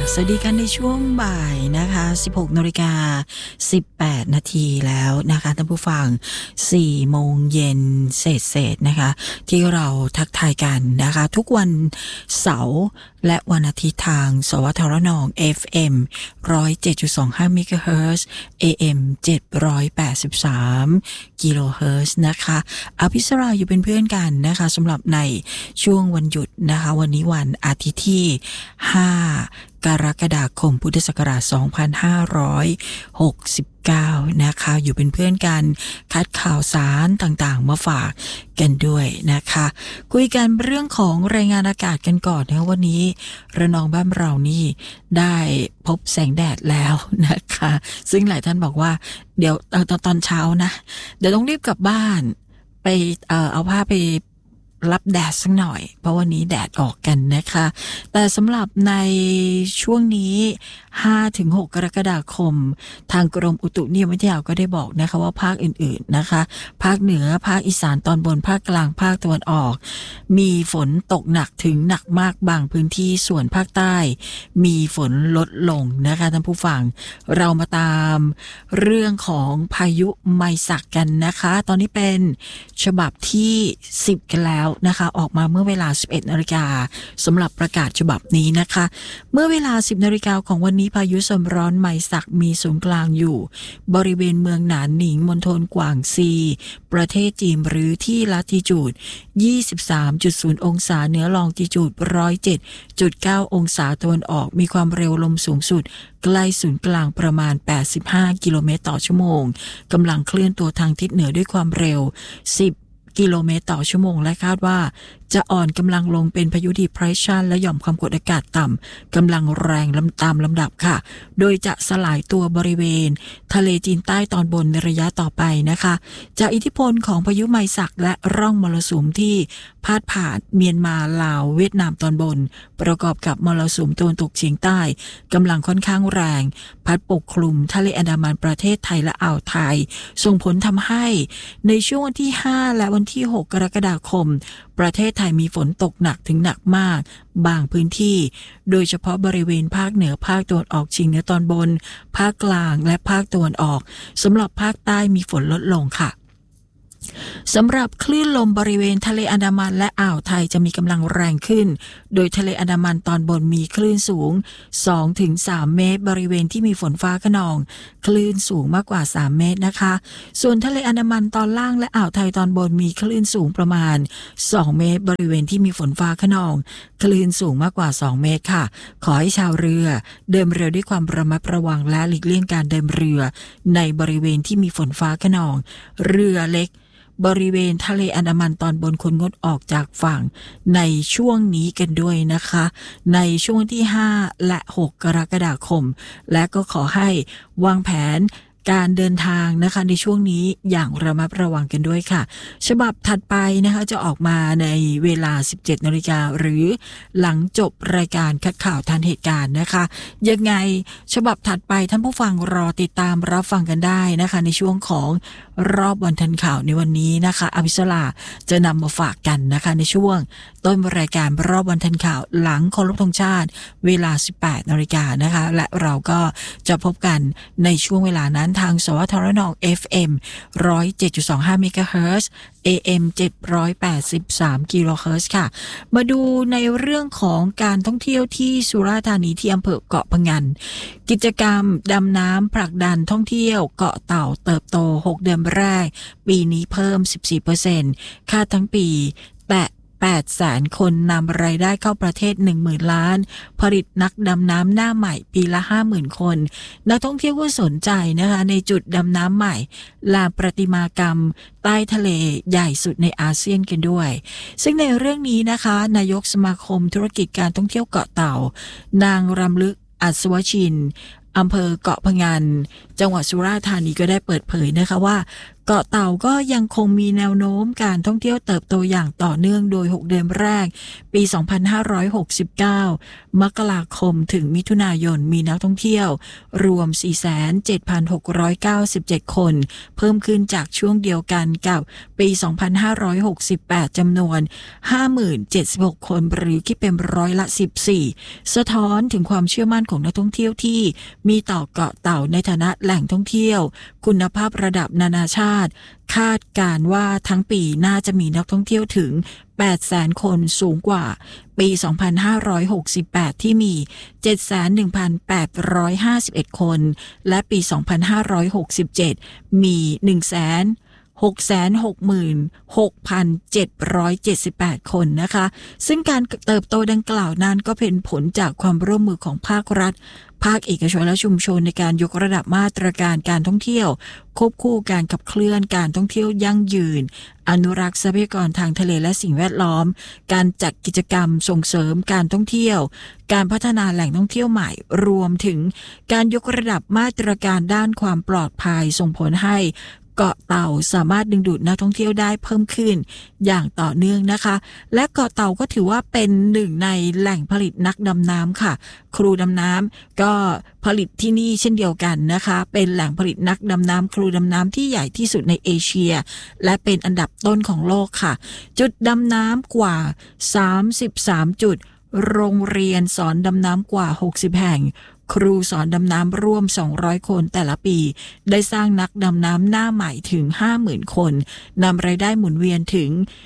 สวัสดีกันในช่วงบ่ายนะคะ 16:18 นาทีแล้วนะคะท่านผู้ฟัง 4 โมงเย็นเศษๆนะคะที่เราทักทายกันนะคะทุกวันเสาร์และวันอาทิตย์ทางสวทรน FM 107.25 MHz AM 783 กิโลเฮิรตซ์นะคะอภิสราอยู่เป็นเพื่อนกันนะคะสำหรับในช่วงวันหยุดนะคะวันนี้วันอาทิตย์ที่ 5 กรกฎาคมพุทธศักราช 2569 นะคะอยู่เป็นเพื่อนกันคัดข่าวสารต่างๆมาฝากกันด้วยนะคะคุยกันเรื่องของรายงานอากาศกันก่อนนะวันนี้ระนองบ้านเรานี่ได้พบแสงแดดแล้วนะคะซึ่งหลายท่านบอกว่าเดี๋ยวตอนเช้านะเดี๋ยวต้องรีบกลับบ้านไปเอาผ้าไปรับแดดสักหน่อยเพราะวันนี้แดดออกกันนะคะแต่สำหรับในช่วงนี้ 5-6 กรกฎาคมทางกรมอุตุนิยมวิทยาก็ได้บอกนะคะว่าภาคอื่นๆนะคะภาคเหนือภาคอีสานตอนบนภาคกลางภาคตะวันออกมีฝนตกหนักถึงหนักมากบางพื้นที่ส่วนภาคใต้มีฝนลดลงนะคะท่านผู้ฟังเรามาตามเรื่องของพายุไมศักกันนะคะตอนนี้เป็นฉบับที่10กันแล้วนะคะออกมาเมื่อเวลา 11:00 น.สำหรับประกาศฉบับนี้นะคะเมื่อเวลา 10:00 น.ของวันนี้พายุโซนร้อนไมศักมีศูนย์กลางอยู่บริเวณเมืองหนานหนิงมณฑลกวางซีประเทศจีนหรือที่ลัติจูด 23.0 องศาเหนือลองติจูด 107.9 องศาตะวันออกมีความเร็วลมสูงสุดใกล้ศูนย์กลางประมาณ85 กิโลเมตรต่อชั่วโมงกำลังเคลื่อนตัวทางทิศเหนือด้วยความเร็ว10 กิโลเมตรต่อชั่วโมงและคาดว่าจะอ่อนกำลังลงเป็นพายุ depression และหย่อมความกดอากาศต่ำกำลังแรงตามลำดับค่ะโดยจะสลายตัวบริเวณทะเลจีนใต้ตอนบนในระยะต่อไปนะคะจากอิทธิพลของพายุไมศักและร่องมรสุมที่พาดผ่านเมียนมาลาวเวียดนามตอนบนประกอบกับมรสุมตะวันตกเฉียงใต้กำลังค่อนข้างแรงพัดปกคลุมทะเลอันดามันประเทศไทยและอ่าวไทยส่งผลทำให้ในช่วงวันที่ 5 และวันที่ 6 กรกฎาคมประเทศไทยมีฝนตกหนักถึงหนักมากบางพื้นที่โดยเฉพาะบริเวณภาคเหนือภาคตะวันออกเฉียงเหนือตอนบนภาคกลางและภาคตะวันออกสำหรับภาคใต้มีฝนลดลงค่ะสำหรับคลื่นลมบริเวณทะเลอันดามันและอ่าวไทยจะมีกำลังแรงขึ้นโดยทะเลอันดามันตอนบนมีคลื่นสูง 2-3 เมตรบริเวณที่มีฝนฟ้าคะนองคลื่นสูงมากกว่า3เมตรนะคะส่วนทะเลอันดามันตอนล่างและอ่าวไทยตอนบนมีคลื่นสูงประมาณ2เมตรบริเวณที่มีฝนฟ้าคะนองคลื่นสูงมากกว่า2เมตรค่ะขอให้ชาวเรือเดินเรือด้วยความระมัดระวังและหลีกเลี่ยงการเดินเรือในบริเวณที่มีฝนฟ้าคะนองเรือเล็กบริเวณทะเลอันดามันตอนบนควรงดออกจากฝั่งในช่วงนี้กันด้วยนะคะในช่วงที่ 5 และ 6 กรกฎาคมและก็ขอให้วางแผนการเดินทางนะคะในช่วงนี้อย่างระมัดระวังกันด้วยค่ะฉบับถัดไปนะคะจะออกมาในเวลา 17:00 น.หรือหลังจบรายการคัดข่าวทันเหตุการณ์นะคะยังไงฉบับถัดไปท่านผู้ฟังรอติดตามรับฟังกันได้นะคะในช่วงของรอบวันทันข่าวในวันนี้นะคะอภิสราจะนำมาฝากกันนะคะในช่วงต้นรายการรอบวันทันข่าวหลังเคารพธงชาติเวลา 18:00 น.นะคะและเราก็จะพบกันในช่วงเวลานั้นทางสวทรน FM 107.25 MHz AM 783 กิโลเฮิรตซ์ค่ะมาดูในเรื่องของการท่องเที่ยวที่สุราษฎร์ธานีที่อำเภอเกาะพะงันกิจกรรมดำน้ำผลักดันท่องเที่ยวเกาะเต่าเติบโต6 เดือนแรกปีนี้เพิ่ม 14% คาดทั้งปีแต่ 800,000 คนนำรายได้เข้าประเทศ 10,000 ล้านผลิตนักดำน้ำหน้าใหม่ปีละ 50,000 คนนักท่องเที่ยวก็สนใจนะคะในจุดดำน้ำใหม่ลานประติมากรรมใต้ทะเลใหญ่สุดในอาเซียนกันด้วยซึ่งในเรื่องนี้นะคะนายกสมาคมธุรกิจการท่องเที่ยวเกาะเต่านางรำลึกอัศวชินอำเภอเกาะพะงันจังหวัดสุราษฎร์ธานีก็ได้เปิดเผยนะคะว่าเกาะเต่าก็ยังคงมีแนวโน้มการท่องเที่ยวเติบโตอย่างต่อเนื่องโดย6เดือนแรกปี 2569 มกราคมถึงมิถุนายนมีนักท่องเที่ยวรวม 47,697 คนเพิ่มขึ้นจากช่วงเดียวกันกับปี 2568 จำนวน 50,076 คนหรือคิดเป็นร้อยละ 14 สะท้อนถึงความเชื่อมั่นของนักท่องเที่ยวที่มีต่อเกาะเต่าในฐานะแหล่งท่องเที่ยวคุณภาพระดับนานาชาติคาดการณ์ว่าทั้งปีน่าจะมีนักท่องเที่ยวถึง 800,000 คนสูงกว่าปี 2568 ที่มี 71,851 คนและปี 2567 มี 666,678 คนนะคะซึ่งการเติบโตดังกล่าวนั้นก็เป็นผลจากความร่วมมือของภาครัฐภาคเอกชนและชุมชนในการยกระดับมาตรการการท่องเที่ยวควบคู่การขับเคลื่อนการท่องเที่ยวยั่งยืนอนุรักษ์ทรัพยากรทางทะเลและสิ่งแวดล้อมการจัดกิจกรรมส่งเสริมการท่องเที่ยวการพัฒนาแหล่งท่องเที่ยวใหม่รวมถึงการยกระดับมาตรการด้านความปลอดภัยส่งผลให้เกาะเต่าสามารถดึงดูดนักท่องเที่ยวได้เพิ่มขึ้นอย่างต่อเนื่องนะคะและเกาะเต่าก็ถือว่าเป็นหนึ่งในแหล่งผลิตนักดำน้ำค่ะครูดำน้ำก็ผลิตที่นี่เช่นเดียวกันนะคะเป็นแหล่งผลิตนักดำน้ำครูดำน้ำที่ใหญ่ที่สุดในเอเชียและเป็นอันดับต้นของโลกค่ะจุดดำน้ำกว่า33จุดโรงเรียนสอนดำน้ำกว่า60แห่งครูสอนดำน้ำร่วม200คนแต่ละปีได้สร้างนักดำน้ำหน้าใหม่ถึง 50,000 คนนำรายได้หมุนเวียนถึง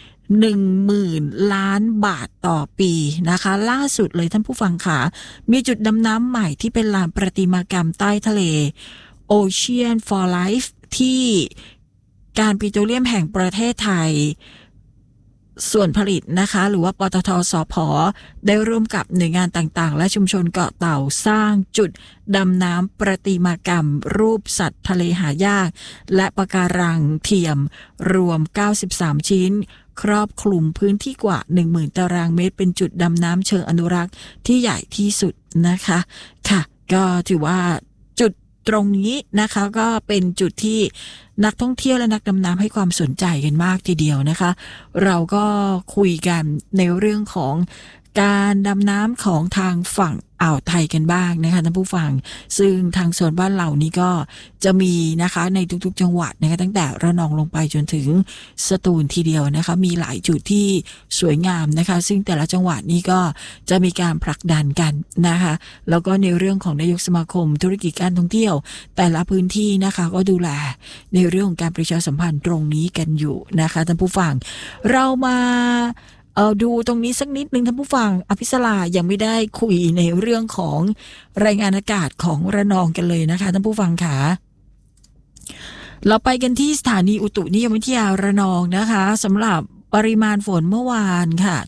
10,000 ล้านบาทต่อปีนะคะล่าสุดเลยท่านผู้ฟังค่ะมีจุดดำน้ำใหม่ที่เป็นลานประติมากรรมใต้ทะเล Ocean for Life ที่การปิโตรเลียมแห่งประเทศไทยส่วนผลิตนะคะหรือว่าปตท.สผ.ได้ร่วมกับหน่วยงานต่างๆและชุมชนเกาะเต่าสร้างจุดดำน้ำประติมากรรมรูปสัตว์ทะเลหายากและปะการังเทียมรวม93ชิ้นครอบคลุมพื้นที่กว่า 10,000 ตารางเมตรเป็นจุดดำน้ำเชิงอนุรักษ์ที่ใหญ่ที่สุดนะคะค่ะก็ถือว่าจุดตรงนี้นะคะก็เป็นจุดที่นักท่องเที่ยวและนักดำน้ำให้ความสนใจกันมากทีเดียวนะคะเราก็คุยกันในเรื่องของการดำน้ำของทางฝั่งอ่าวไทยกันบ้างนะคะท่านผู้ฟังซึ่งทางโซนบ้านเรานี้ก็จะมีนะคะในทุกๆจังหวัดนะคะตั้งแต่ระนองลงไปจนถึงสตูลทีเดียวนะคะมีหลายจุดที่สวยงามนะคะซึ่งแต่ละจังหวัดนี้ก็จะมีการผลักดันกันนะคะแล้วก็ในเรื่องของนายกสมาคมธุรกิจการท่องเที่ยวแต่ละพื้นที่นะคะก็ดูแลในเรื่องของการประชาสัมพันธ์ตรงนี้กันอยู่นะคะท่านผู้ฟังเรามาดูตรงนี้สักนิดนึงท่านผู้ฟังอภิสรายังไม่ได้คุยในเรื่องของรายงานอากาศของระนองกันเลยนะคะท่านผู้ฟังค่ะเราไปกันที่สถานีอุตุนิยมวิทยาระนองนะคะสำหรับปริมาณฝนเมื่อวานค่ะ